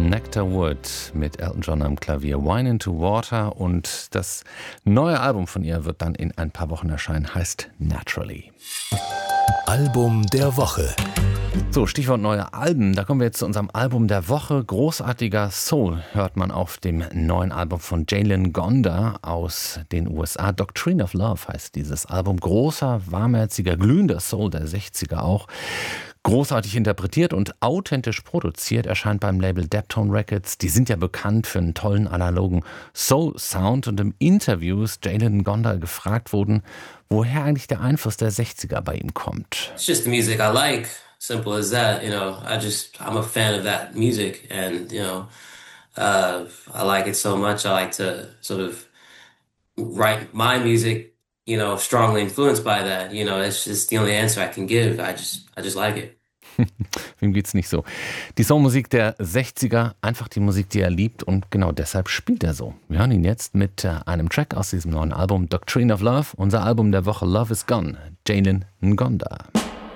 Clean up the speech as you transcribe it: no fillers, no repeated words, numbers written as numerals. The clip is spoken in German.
Nectar Wood mit Elton John am Klavier, Wine into Water, und das neue Album von ihr wird dann in ein paar Wochen erscheinen, heißt Naturally. Album der Woche. So, Stichwort neue Alben, da kommen wir jetzt zu unserem Album der Woche. Großartiger Soul hört man auf dem neuen Album von Jalen Gonda aus den USA. Doctrine of Love heißt dieses Album. Großer, warmherziger, glühender Soul der 60er auch. Großartig interpretiert und authentisch produziert, erscheint beim Label Deptone Records. Die sind ja bekannt für einen tollen analogen Soul-Sound, und im Interview ist Jalen Gonda gefragt worden, woher eigentlich der Einfluss der 60er bei ihm kommt. It's just the music I like. Simple as that, I'm a fan of that music, and I like it so much. I like to sort of write my music, strongly influenced by that. It's just the only answer I can give. I just like it. Wem geht's nicht so? Die Soulmusik der 60er, einfach die Musik, die er liebt, und genau deshalb spielt er so. Wir hören ihn jetzt mit einem Track aus diesem neuen Album Doctrine of Love, unser Album der Woche, Love is Gone, Jalen Gonda.